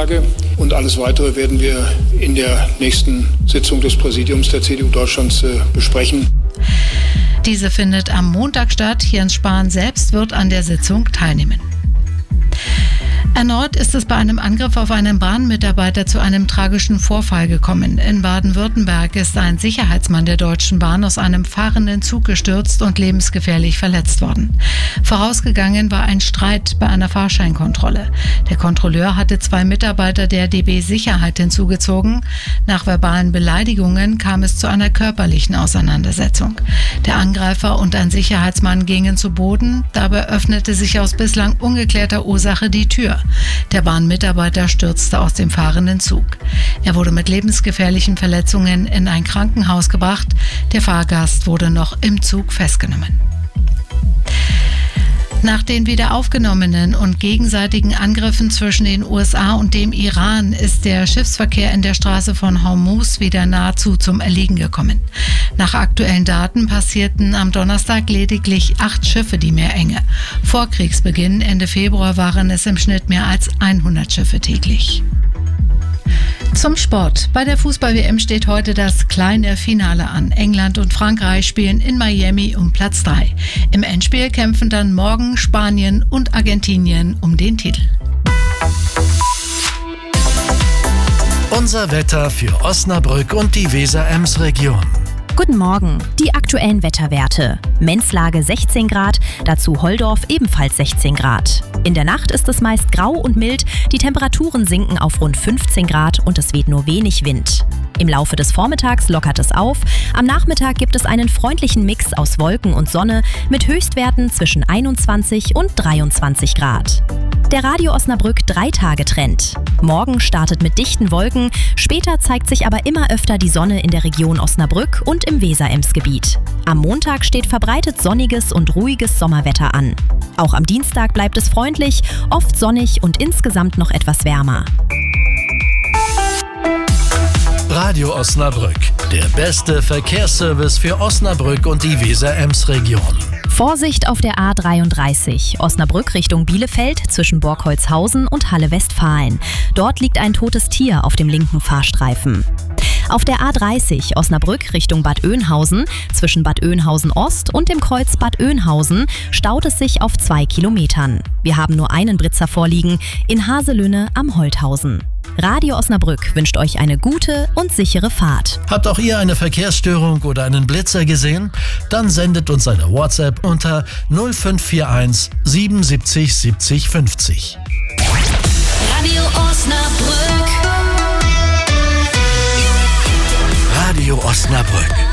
Lage. Und alles Weitere werden wir in der nächsten Sitzung des Präsidiums der CDU Deutschlands besprechen. Diese findet am Montag statt. Jens Spahn selbst wird an der Sitzung teilnehmen. Erneut ist es bei einem Angriff auf einen Bahnmitarbeiter zu einem tragischen Vorfall gekommen. In Baden-Württemberg ist ein Sicherheitsmann der Deutschen Bahn aus einem fahrenden Zug gestürzt und lebensgefährlich verletzt worden. Vorausgegangen war ein Streit bei einer Fahrscheinkontrolle. Der Kontrolleur hatte 2 Mitarbeiter der DB Sicherheit hinzugezogen. Nach verbalen Beleidigungen kam es zu einer körperlichen Auseinandersetzung. Der Angreifer und ein Sicherheitsmann gingen zu Boden. Dabei öffnete sich aus bislang ungeklärter Ursache die Tür. Der Bahnmitarbeiter stürzte aus dem fahrenden Zug. Er wurde mit lebensgefährlichen Verletzungen in ein Krankenhaus gebracht. Der Fahrgast wurde noch im Zug festgenommen. Nach den wieder aufgenommenen und gegenseitigen Angriffen zwischen den USA und dem Iran ist der Schiffsverkehr in der Straße von Hormuz wieder nahezu zum Erliegen gekommen. Nach aktuellen Daten passierten am Donnerstag lediglich 8 Schiffe die Meerenge. Vor Kriegsbeginn Ende Februar waren es im Schnitt mehr als 100 Schiffe täglich. Zum Sport. Bei der Fußball-WM steht heute das kleine Finale an. England und Frankreich spielen in Miami um Platz 3. Im Endspiel kämpfen dann morgen Spanien und Argentinien um den Titel. Unser Wetter für Osnabrück und die Weser-Ems-Region. Guten Morgen. Die aktuellen Wetterwerte. Menzlage 16 Grad, dazu Holdorf ebenfalls 16 Grad. In der Nacht ist es meist grau und mild, die Temperaturen sinken auf rund 15 Grad und es weht nur wenig Wind. Im Laufe des Vormittags lockert es auf. Am Nachmittag gibt es einen freundlichen Mix aus Wolken und Sonne mit Höchstwerten zwischen 21 und 23 Grad. Der Radio Osnabrück 3-Tage-Trend. Morgen startet mit dichten Wolken, später zeigt sich aber immer öfter die Sonne in der Region Osnabrück und im Weser-Ems-Gebiet. Am Montag steht verbreitet sonniges und ruhiges Sommerwetter an. Auch am Dienstag bleibt es freundlich, oft sonnig und insgesamt noch etwas wärmer. Radio Osnabrück, der beste Verkehrsservice für Osnabrück und die Weser-Ems-Region. Vorsicht auf der A33, Osnabrück Richtung Bielefeld zwischen Borkholzhausen und Halle-Westfalen. Dort liegt ein totes Tier auf dem linken Fahrstreifen. Auf der A30 Osnabrück Richtung Bad Oeynhausen zwischen Bad Oeynhausen Ost und dem Kreuz Bad Oeynhausen staut es sich auf 2 Kilometern. Wir haben nur einen Blitzer vorliegen in Haselünne am Holthausen. Radio Osnabrück wünscht euch eine gute und sichere Fahrt. Habt auch ihr eine Verkehrsstörung oder einen Blitzer gesehen? Dann sendet uns eine WhatsApp unter 0541 77 70 50. Radio Osnabrück. Radio Osnabrück.